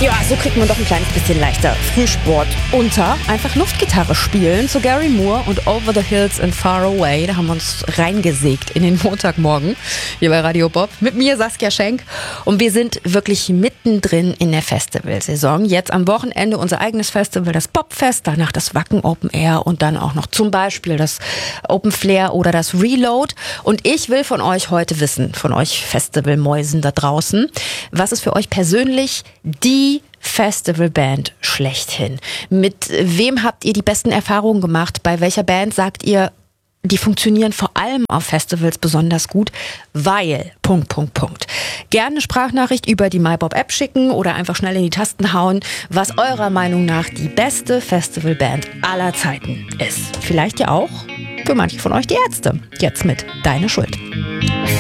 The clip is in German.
Ja, so kriegt man doch ein kleines bisschen leichter Frühsport unter. Einfach Luftgitarre spielen zu Gary Moore und Over the Hills and Far Away. Da haben wir uns reingesägt in den Montagmorgen hier bei Radio Bob. Mit mir Saskia Schenk. Und wir sind wirklich mittendrin in der Festivalsaison. Jetzt am Wochenende unser eigenes Festival, das Popfest, danach das Wacken Open Air und dann auch noch zum Beispiel das Open Flair oder das Reload. Und ich will von euch heute wissen, von euch Festivalmäusen da draußen, was ist für euch persönlich die Festivalband schlechthin? Mit wem habt ihr die besten Erfahrungen gemacht? Bei welcher Band sagt ihr, die funktionieren vor allem auf Festivals besonders gut, weil... Gerne eine Sprachnachricht über die MyBob-App schicken oder einfach schnell in die Tasten hauen, was eurer Meinung nach die beste Festivalband aller Zeiten ist. Vielleicht ja auch für manche von euch die Ärzte. Jetzt mit Deine Schuld.